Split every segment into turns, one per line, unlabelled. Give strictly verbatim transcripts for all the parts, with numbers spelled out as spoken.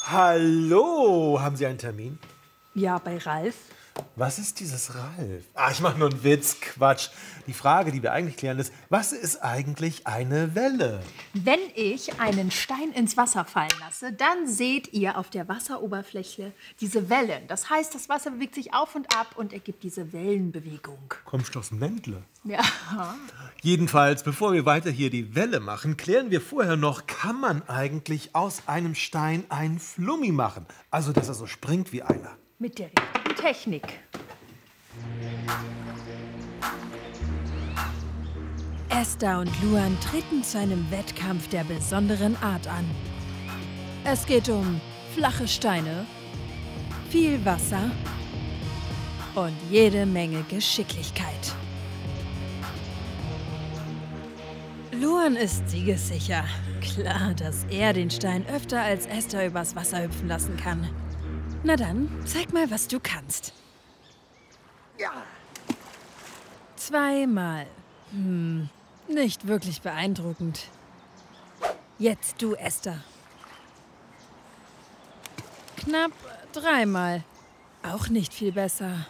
Hallo, haben Sie einen Termin?
Ja, bei Ralf.
Was ist dieses Ralf? Ah, ich mache nur einen Witz, Quatsch. Die Frage, die wir eigentlich klären, ist, was ist eigentlich eine Welle?
Wenn ich einen Stein ins Wasser fallen lasse, dann seht ihr auf der Wasseroberfläche diese Wellen. Das heißt, das Wasser bewegt sich auf und ab und ergibt diese Wellenbewegung.
Kommst du aus dem Ländle?
Ja.
Jedenfalls, bevor wir weiter hier die Welle machen, klären wir vorher noch, kann man eigentlich aus einem Stein ein Flummi machen? Also, dass er so springt wie einer.
Mit der richtigen Technik.
Esther und Luan treten zu einem Wettkampf der besonderen Art an. Es geht um flache Steine, viel Wasser und jede Menge Geschicklichkeit. Luan ist siegessicher. Klar, dass er den Stein öfter als Esther übers Wasser hüpfen lassen kann. Na dann, zeig mal, was du kannst. Ja. Zweimal. Hm, nicht wirklich beeindruckend. Jetzt du, Esther. Knapp dreimal. Auch nicht viel besser.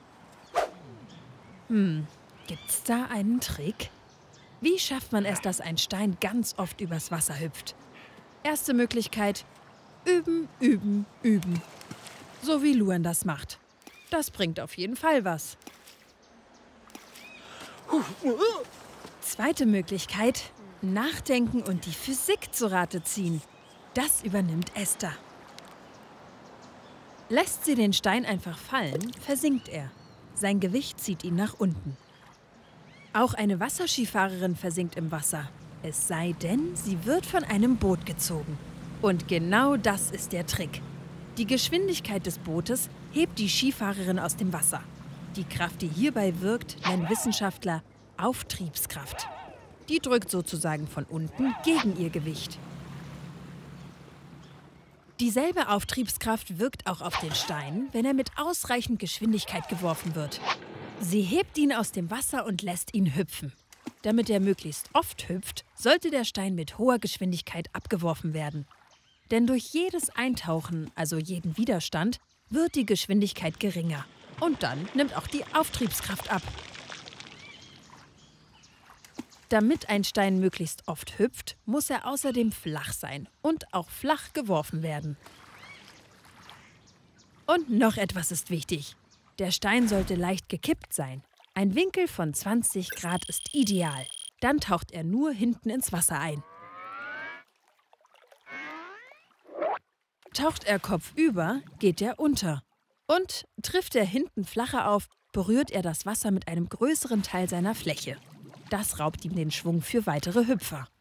Hm, gibt's da einen Trick? Wie schafft man es, dass ein Stein ganz oft übers Wasser hüpft? Erste Möglichkeit: üben, üben, üben. So wie Luan das macht. Das bringt auf jeden Fall was. Zweite Möglichkeit: nachdenken und die Physik zu Rate ziehen. Das übernimmt Esther. Lässt sie den Stein einfach fallen, versinkt er. Sein Gewicht zieht ihn nach unten. Auch eine Wasserskifahrerin versinkt im Wasser. Es sei denn, sie wird von einem Boot gezogen. Und genau das ist der Trick. Die Geschwindigkeit des Bootes hebt die Skifahrerin aus dem Wasser. Die Kraft, die hierbei wirkt, nennen Wissenschaftler Auftriebskraft. Die drückt sozusagen von unten gegen ihr Gewicht. Dieselbe Auftriebskraft wirkt auch auf den Stein, wenn er mit ausreichend Geschwindigkeit geworfen wird. Sie hebt ihn aus dem Wasser und lässt ihn hüpfen. Damit er möglichst oft hüpft, sollte der Stein mit hoher Geschwindigkeit abgeworfen werden. Denn durch jedes Eintauchen, also jeden Widerstand, wird die Geschwindigkeit geringer. Und dann nimmt auch die Auftriebskraft ab. Damit ein Stein möglichst oft hüpft, muss er außerdem flach sein und auch flach geworfen werden. Und noch etwas ist wichtig. Der Stein sollte leicht gekippt sein. Ein Winkel von zwanzig Grad ist ideal. Dann taucht er nur hinten ins Wasser ein. Taucht er kopfüber, geht er unter. Und trifft er hinten flacher auf, berührt er das Wasser mit einem größeren Teil seiner Fläche. Das raubt ihm den Schwung für weitere Hüpfer.